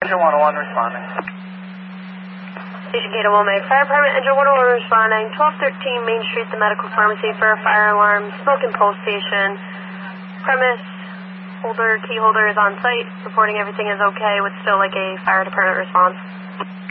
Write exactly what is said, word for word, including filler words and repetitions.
Engine one oh one responding. Station K one May Fire Department, Engine one oh one responding. twelve thirteen Main Street, the medical pharmacy for a fire alarm. Smoke in post station. Premise holder, key holder is on site. Reporting everything is okay with still like a fire department response.